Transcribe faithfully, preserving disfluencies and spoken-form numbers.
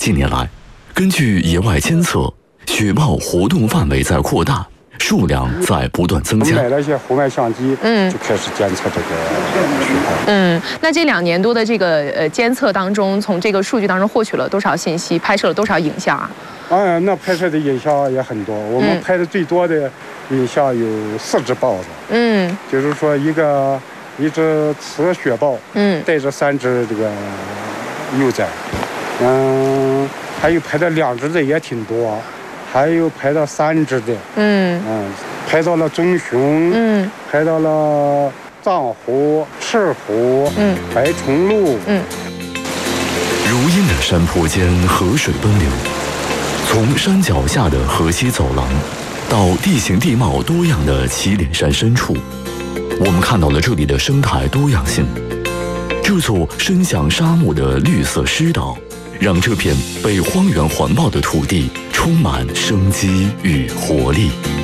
近年来，根据野外监测，雪豹活动范围在扩大，数量在不断增加。 我们买了一些红外相机，嗯，就开始监测这个雪豹。 嗯，那这两年多的这个呃监测当中，从这个数据当中获取了多少信息，拍摄了多少影像啊？ 嗯，那拍摄的影像也很多，我们拍的最多的影像有四只豹子。嗯，就是说一个一只雌雪豹，嗯，带着三只这个幼崽，嗯，还有拍的两只的也挺多，还有拍到三只的，嗯嗯，拍到了棕熊，嗯，拍到了藏狐、赤狐，嗯，白崇鹭，嗯。 如茵的山坡间，河水奔流。从山脚下的河西走廊，到地形地貌多样的祁连山深处，我们看到了这里的生态多样性。这座伸向沙漠的绿色湿岛，让这片被荒原环抱的土地充满生机与活力。